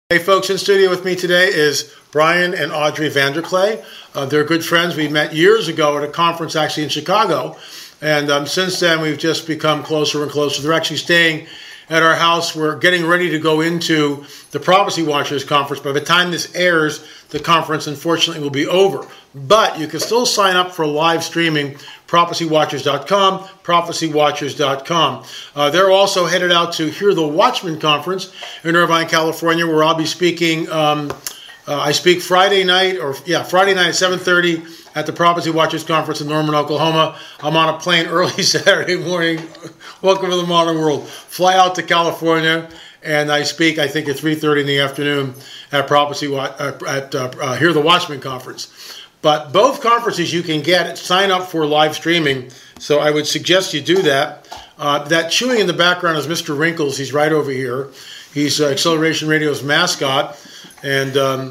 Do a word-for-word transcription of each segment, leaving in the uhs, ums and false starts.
Hey folks, in studio with me today is Brian and Audrey Vanderklay. Uh, they're good friends. We met years ago at a conference actually in Chicago. And um, since then, we've just become closer and closer. They're actually staying at our house. We're getting ready to go into the Prophecy Watchers Conference. By the time this airs, the conference, unfortunately, will be over. But you can still sign up for live streaming, prophecy watchers dot com, prophecy watchers dot com. Uh, they're also headed out to Hear the Watchman Conference in Irvine, California, where I'll be speaking. Um, uh, I speak Friday night, or yeah, Friday night at seven thirty at the Prophecy Watchers Conference in Norman, Oklahoma. I'm on a plane early Saturday morning. Welcome to the modern world. Fly out to California, and I speak, I think, at three thirty in the afternoon at Prophecy uh, at uh, uh, Hear the Watchman Conference. But both conferences you can get, sign up for live streaming, so I would suggest you do that. Uh, that chewing in the background is Mister Wrinkles. He's right over here. He's uh, Acceleration Radio's mascot, and um,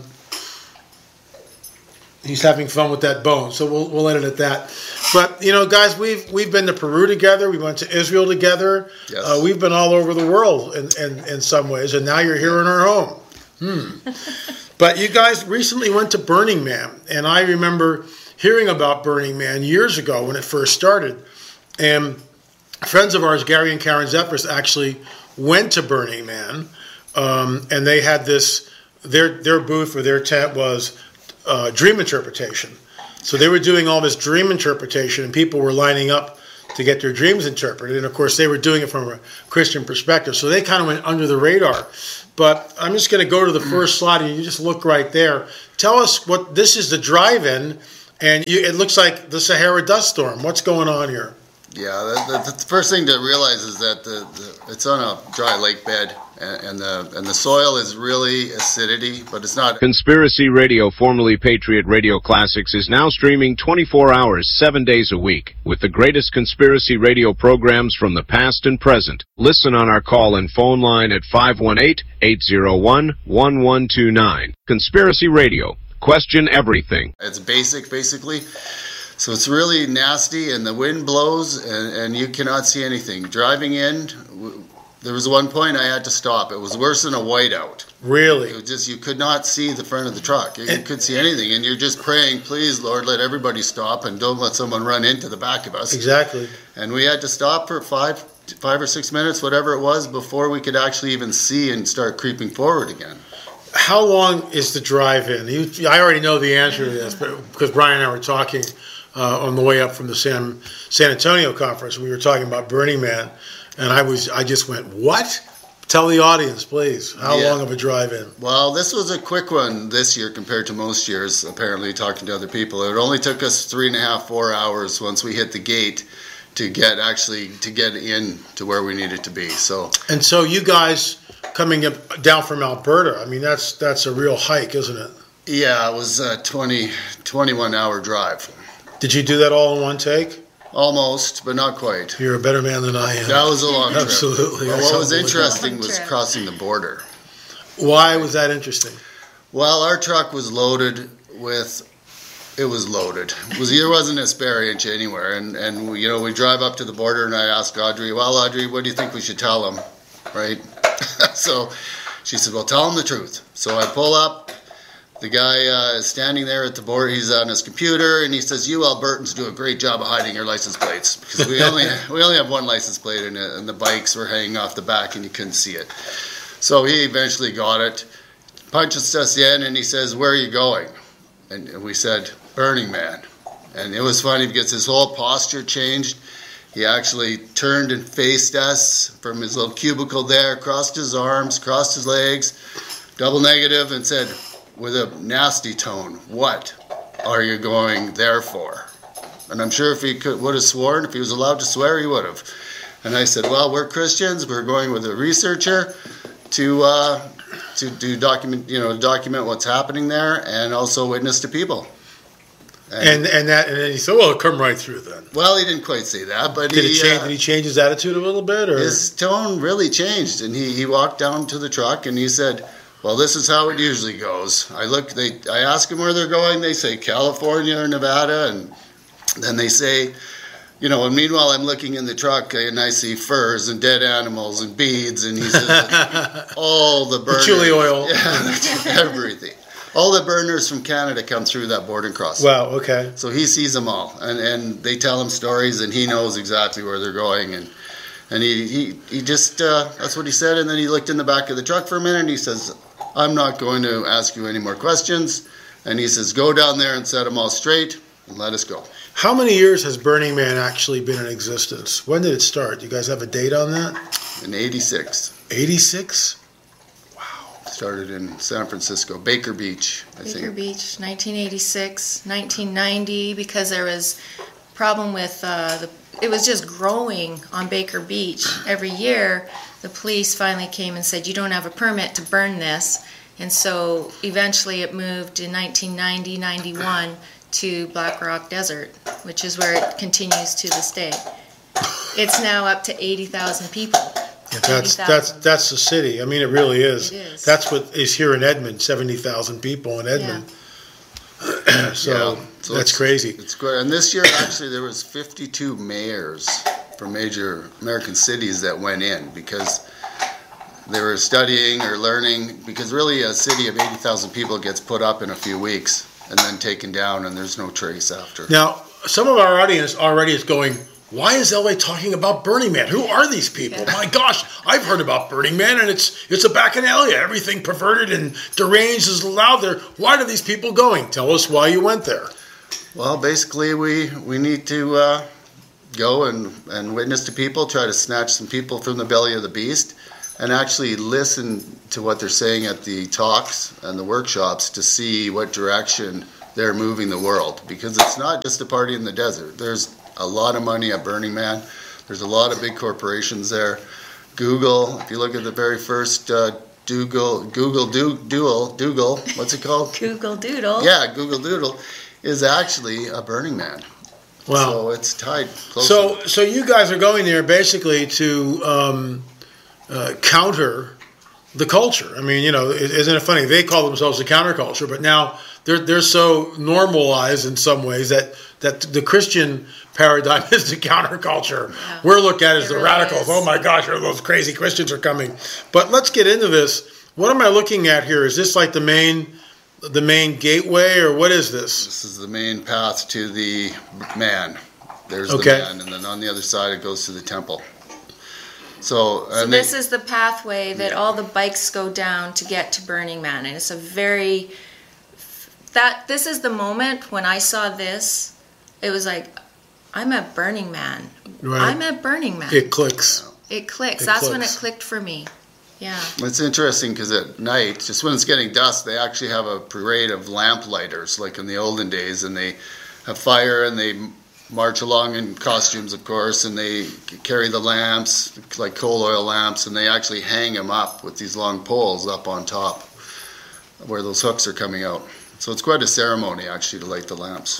he's having fun with that bone, so we'll we'll end it at that. But, you know, guys, we've we've been to Peru together. We went to Israel together. Yes. Uh, we've been all over the world in, in, in some ways, and now you're here in our home. Hmm. But you guys recently went to Burning Man, and I remember hearing about Burning Man years ago when it first started. And friends of ours, Gary and Karen Zephyrus, actually went to Burning Man, um, and they had this, their their booth or their tent was uh, dream interpretation. So they were doing all this dream interpretation, and people were lining up to get their dreams interpreted. And, of course, they were doing it from a Christian perspective. So they kind of went under the radar. But I'm just going to go to the first slide, and you just look right there. Tell us what this is, the drive-in, and you, it looks like the Sahara dust storm. What's going on here? Yeah, the, the, the first thing to realize is that the, the, it's on a dry lake bed, and, and the and the soil is really acidity, but it's not. Conspiracy Radio, formerly Patriot Radio Classics, is now streaming twenty-four hours, seven days a week, with the greatest conspiracy radio programs from the past and present. Listen on our call and phone line at five one eight, eight zero one, one one two nine. Conspiracy Radio. Question everything. It's basic, basically. So it's really nasty, and the wind blows, and, and you cannot see anything. Driving in, w- there was one point I had to stop. It was worse than a whiteout. Really? It was just, you could not see the front of the truck. You, you couldn't see anything, and you're just praying, please, Lord, let everybody stop, and don't let someone run into the back of us. Exactly. And we had to stop for five, five or six minutes, whatever it was, before we could actually even see and start creeping forward again. How long is the drive-in? You, I already know the answer to this, but because Brian and I were talking Uh, on the way up from the San San Antonio conference, we were talking about Burning Man, and I was I just went, what? Tell the audience, please, how yeah. long of a drive-in? Well, this was a quick one this year compared to most years, apparently, talking to other people. It only took us three and a half, four hours once we hit the gate to get actually to get in to where we needed to be. So And so you guys coming up down from Alberta, I mean, that's that's a real hike, isn't it? Yeah, it was a twenty, twenty-one hour drive. Did you do that all in one take? Almost, but not quite. You're a better man than I am. That was a long trip. Absolutely. Well, what was interesting was crossing the border. Why was that interesting? Well, our truck was loaded with, it was loaded. It was, there wasn't a spare inch anywhere. And, and we, you know, we drive up to the border, and I asked Audrey, well, Audrey, what do you think we should tell them? Right? So she said, well, tell them the truth. So I pull up. The guy uh, is standing there at the border. He's on his computer, and he says, "You Albertans do a great job of hiding your license plates because we only we only have one license plate, and, and the bikes were hanging off the back, and you couldn't see it." So he eventually got it, punches us in, and he says, "Where are you going?" And, and we said, "Burning Man." And it was funny because his whole posture changed. He actually turned and faced us from his little cubicle there, crossed his arms, crossed his legs, double negative, and said, with a nasty tone, "What are you going there for?" And I'm sure if he could, would have sworn, if he was allowed to swear, he would have. And I said, "Well, we're Christians. We're going with a researcher to uh, to do document, you know, document what's happening there, and also witness to people." And and, and that and then he said, "Well, come right through then." Well, he didn't quite say that, but did he he change? Uh, did he change his attitude a little bit, or his tone really changed? And he, he walked down to the truck and he said, "Well, this is how it usually goes." I look, they, I ask them where they're going. They say California or Nevada, and then they say You know, and meanwhile I'm looking in the truck and I see furs and dead animals and beads, and he says all the burners, the chili oil, yeah, everything. All the burners from Canada come through that border crossing. Wow, okay. So he sees them all, and, and they tell him stories, and he knows exactly where they're going, and and he he, he just uh, that's what he said, and then he looked in the back of the truck for a minute, and he says, "I'm not going to ask you any more questions," and he says, "Go down there and set them all straight, and let us go." How many years has Burning Man actually been in existence? When did it start? Do you guys have a date on that? In eighty-six. eighty-six? Started in San Francisco, Baker Beach, I Baker think. Beach, nineteen eighty-six, nineteen ninety, because there was a problem with, uh, the, it was just growing on Baker Beach. Every year, the police finally came and said, you don't have a permit to burn this. And so eventually it moved in nineteen ninety, ninety-one to Black Rock Desert, which is where it continues to this day. It's now up to eighty thousand people. Yeah, that's that's that's the city. I mean, it really is. It is. That's what is here in Edmond. Seventy thousand people in Edmond. Yeah. so, Yeah, so that's it's, crazy. It's great. And this year, actually, there was fifty-two mayors from major American cities that went in because they were studying or learning. Because really, a city of eighty thousand people gets put up in a few weeks and then taken down, and there's no trace after. Now, some of our audience already is going, why is L A talking about Burning Man? Who are these people? Yeah. My gosh, I've heard about Burning Man, and it's it's a bacchanalia. Everything perverted and deranged is allowed there. Why are these people going? Tell us why you went there. Well, basically, we, we need to uh, go and, and witness to people, try to snatch some people from the belly of the beast, and actually listen to what they're saying at the talks and the workshops to see what direction they're moving the world. Because it's not just a party in the desert. There's a lot of money at Burning Man. There's a lot of big corporations there. Google, if you look at the very first uh, Google, Google do, Duel, Dougal, what's it called? Google Doodle. Yeah, Google Doodle is actually a Burning Man. Wow. So it's tied closely. So, so you guys are going there basically to um, uh, counter the culture. I mean, you know, isn't it funny? They call themselves the counterculture, but now they're they're so normalized in some ways that that the Christian paradigm is the counterculture. Yeah. We're looked at as It the really radicals. is. Oh my gosh, those crazy Christians are coming. But let's get into this. What am I looking at here? Is this like the main the main gateway, or what is this? This is the main path to the man. There's Okay. the man, and then on the other side it goes to the temple. So, So and this they, is the pathway that Yeah. all the bikes go down to get to Burning Man, and it's a very that this is the moment when I saw this. It was like, I'm at Burning Man. Right. I'm at Burning Man. It clicks. It clicks. It That's when it clicks. clicked for me. Yeah. it's interesting because at night, just when it's getting dusk, they actually have a parade of lamp lighters, like in the olden days, and they have fire and they march along in costumes, of course, and they carry the lamps, like coal oil lamps, and they actually hang them up with these long poles up on top where those hooks are coming out. So it's quite a ceremony, actually, to light the lamps.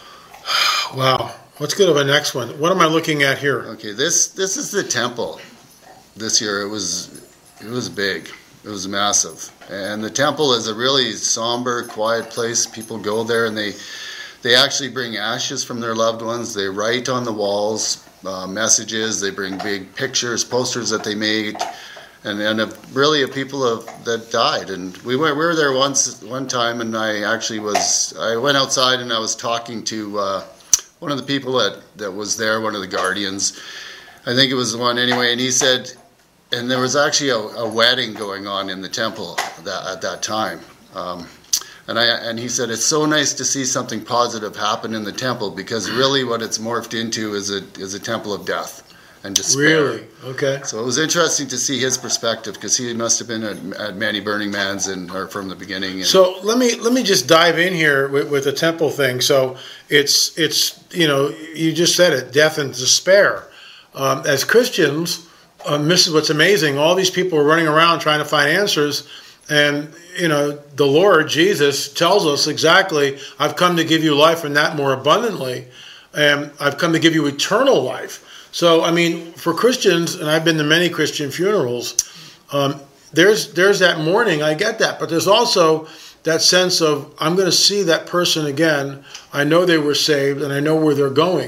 Wow. Let's go to the next one. What am I looking at here? Okay, this this is the temple. This year it was it was big. It was massive. And the temple is a really somber, quiet place. People go there and they they actually bring ashes from their loved ones. They write on the walls uh, messages. They bring big pictures, posters that they made, and and of, really of people of, that died. And we went we were there once one time, and I actually was I went outside and I was talking to uh, one of the people that, that was there, one of the guardians. I think it was the one anyway, and he said, and there was actually a, a wedding going on in the temple that, at that time. Um, and I and he said, it's so nice to see something positive happen in the temple, because really what it's morphed into is a is a temple of death and despair. Really? Okay. So it was interesting to see his perspective, because he must have been at, at many Burning Mans and or from the beginning. And, So let me let me just dive in here with, with the temple thing. So it's it's you know you just said it, death and despair. Um, as Christians, um, this is what's amazing. All these people are running around trying to find answers, and you know the Lord Jesus tells us exactly, "I've come to give you life and that more abundantly, and I've come to give you eternal life." So I mean, for Christians, and I've been to many Christian funerals. Um, There's there's that mourning, I get that, but there's also that sense of, I'm going to see that person again. I know they were saved, and I know where they're going.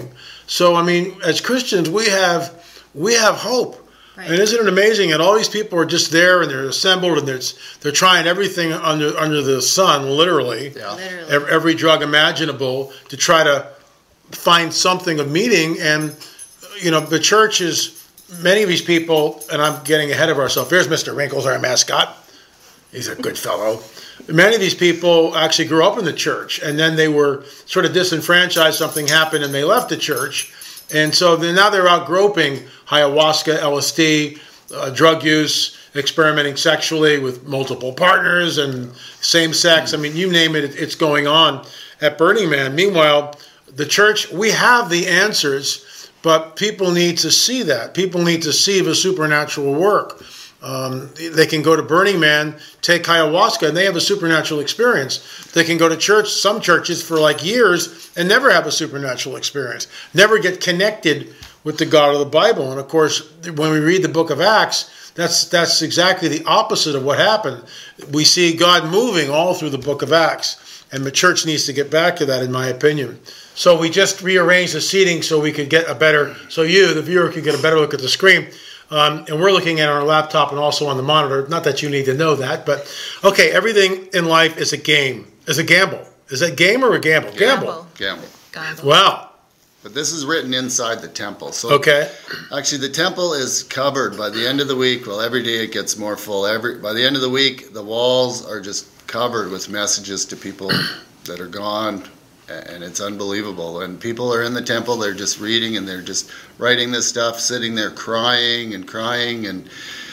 So I mean, as Christians, we have we have hope. Right. And isn't it amazing? And all these people are just there, and they're assembled, and they're they're trying everything under under the sun, literally, Yeah. Literally. every, every drug imaginable to try to find something of meaning. And you know, the church is many of these people, and I'm getting ahead of ourselves. There's Mister Wrinkles, our mascot. He's a good fellow. Many of these people actually grew up in the church, and then they were sort of disenfranchised. Something happened, and they left the church. And so then now they're out groping ayahuasca, L S D, uh, drug use, experimenting sexually with multiple partners and same sex. I mean, you name it, it's going on at Burning Man. Meanwhile, the church, we have the answers, but people need to see that. People need to see the supernatural work. Um, they can go to Burning Man, take ayahuasca, and they have a supernatural experience. They can go to church, some churches, for like years and never have a supernatural experience, never get connected with the God of the Bible. And of course, when we read the book of Acts, that's that's exactly the opposite of what happened. We see God moving all through the book of Acts, and the church needs to get back to that, in my opinion. So we just rearranged the seating so we could get a better, so you, the viewer, could get a better look at the screen. Um, and we're looking at our laptop and also on the monitor. Not that you need to know that, but okay, everything in life is a game, is a gamble. Is that game or a gamble? Gamble. Gamble. Gamble. Wow. But this is written inside the temple. So Okay. actually, the temple is covered by the end of the week. Well, every day it gets more full. Every by the end of the week, the walls are just covered with messages to people that are gone, and it's unbelievable. And people are in the temple; they're just reading and they're just writing this stuff, sitting there crying and crying, and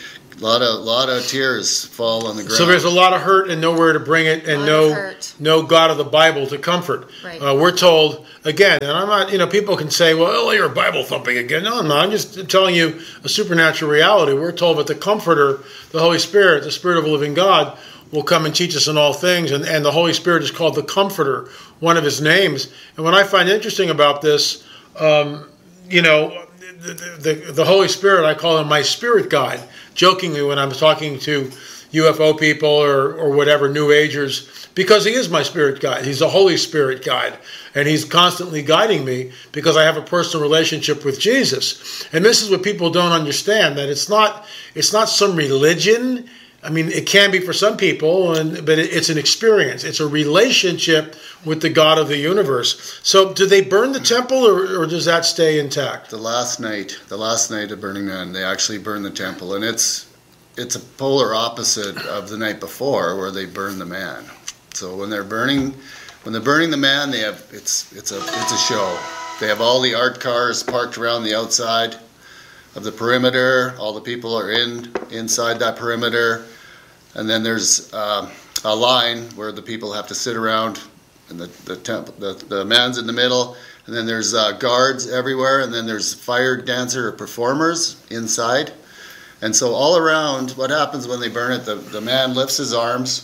a lot of lot of tears fall on the ground. So there's a lot of hurt and nowhere to bring it, and Lot no of hurt. no God of the Bible to comfort. Right. Uh, we're told again, and I'm not. You know, people can say, "Well, you're Bible thumping again." No, I'm not. I'm just telling you a supernatural reality. We're told that the Comforter, the Holy Spirit, the Spirit of the living God, will come and teach us in all things, and, and the Holy Spirit is called the Comforter, one of His names. And what I find interesting about this, um, you know, the, the the Holy Spirit, I call Him my spirit guide, jokingly when I'm talking to U F O people or or whatever New Agers, because He is my spirit guide. He's a Holy Spirit guide, and He's constantly guiding me because I have a personal relationship with Jesus. And this is what people don't understand, that it's not it's not some religion. I mean, it can be for some people, and but it, it's an experience. It's a relationship with the God of the universe. So do they burn the temple, or, or does that stay intact? The last night, the last night of Burning Man, they actually burned the temple, and it's it's a polar opposite of the night before, where they burned the man. So when they're burning, when they're burning the man, they have it's it's a it's a show. They have all the art cars parked around the outside of the perimeter. All the people are in inside that perimeter, and then there's uh, a line where the people have to sit around, and the the, temp, the the man's in the middle, and then there's uh, guards everywhere, and then there's fire dancer or performers inside. And so all around, what happens when they burn it? The the man lifts his arms,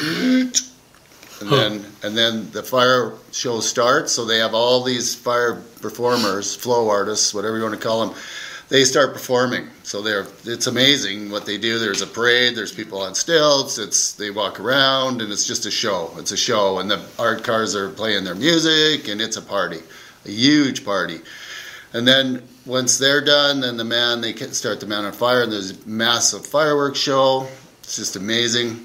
and then and then the fire show starts. So they have all these fire performers, flow artists, whatever you want to call them. They start performing. So they're it's amazing what they do. There's a parade. There's people on stilts. It's they walk around, and it's just a show. It's a show, and the art cars are playing their music, and it's a party, a huge party. And then once they're done, then the man they can start the man on fire, and there's a massive fireworks show. It's just amazing.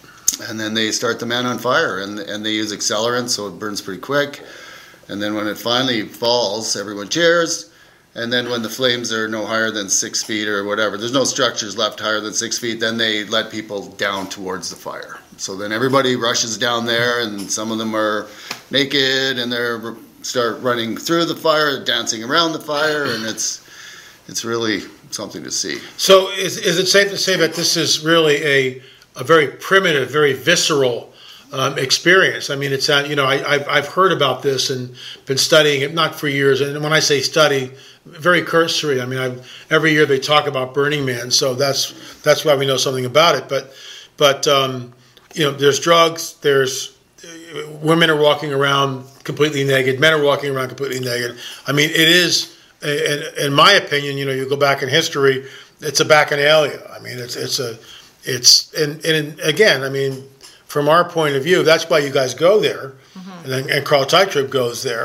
And then they start the man on fire, and and they use accelerant, so it burns pretty quick. And then when it finally falls, everyone cheers. And then when the flames are no higher than six feet or whatever, there's no structures left higher than six feet, then they let people down towards the fire. So then everybody rushes down there, and some of them are naked, and they start running through the fire, dancing around the fire, and it's it's really something to see. So is is it safe to say that this is really a a very primitive, very visceral um, experience? I mean, it's uh, you know I, I've I've heard about this and been studying it, not for years. And when I say study, very cursory. I mean, I've, every year they talk about Burning Man, so that's that's why we know something about it. But but um, you know, there's drugs. There's uh, women are walking around completely naked. Men are walking around completely naked. I mean, it is, in, in my opinion, you know, you go back in history, it's a bacchanalia. I mean, it's it's a it's and and again, I mean, from our point of view, that's why you guys go there, mm-hmm. and, and Carl Teichert goes there.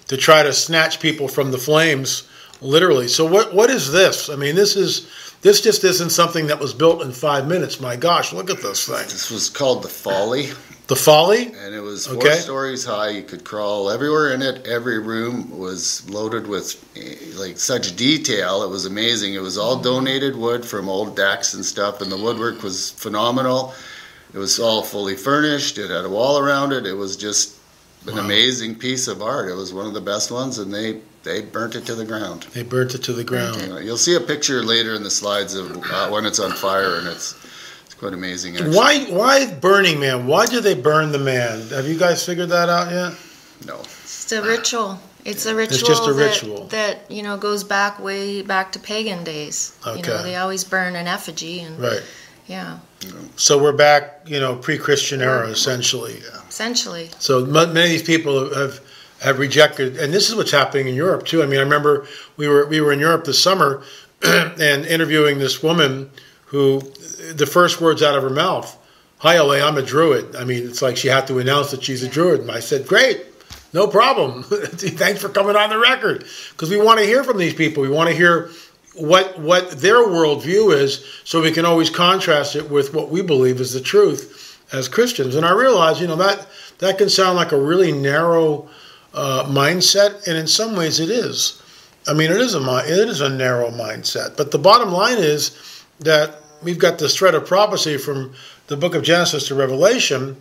to try to snatch people from the flames, literally. So what what is this? I mean, this is this just isn't something that was built in five minutes. My gosh, look at this thing. This was called the Folly. The Folly? And it was four Okay. stories high. You could crawl everywhere in it. Every room was loaded with eh, like such detail. It was amazing. It was all donated wood from old decks and stuff, and the woodwork was phenomenal. It was all fully furnished. It had a wall around it. It was just an Wow. amazing piece of art. It was one of the best ones, and they, they burnt it to the ground. They burnt it to the ground. You know, you'll see a picture later in the slides of uh, when it's on fire, and it's it's quite amazing. Actually. Why why Burning Man? Why did they burn the man? Have you guys figured that out yet? No. It's a ritual. It's a ritual. just a that, ritual. that you know goes back way back to pagan days. You Okay. know, they always burn an effigy, and Right. yeah, So we're back, you know, pre-Christian era, essentially. essentially. So m- many of these people have have rejected, and this is what's happening in Europe too. I mean, I remember we were we were in Europe this summer and interviewing this woman who, the first words out of her mouth, "Hi, Ole, I'm a Druid." I mean, it's like she had to announce that she's a Druid. And I said, "Great, no problem. Thanks for coming on the record," because we want to hear from these people. We want to hear what what their worldview is, so we can always contrast it with what we believe is the truth as Christians. And I realize, you know, that that can sound like a really narrow uh, mindset, and in some ways it is. I mean, it is a mi- it is a narrow mindset. But the bottom line is that we've got this thread of prophecy from the book of Genesis to Revelation,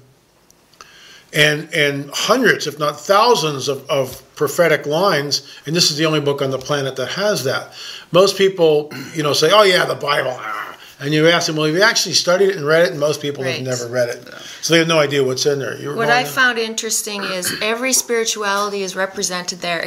and and hundreds, if not thousands, of, of prophetic lines, and this is the only book on the planet that has that. Most people, you know, say, "Oh yeah, the Bible," and you ask them, "Well, have you actually studied it and read it?" And most people Right. have never read it, so they have no idea what's in there. You were What going I there? found interesting is every spirituality is represented there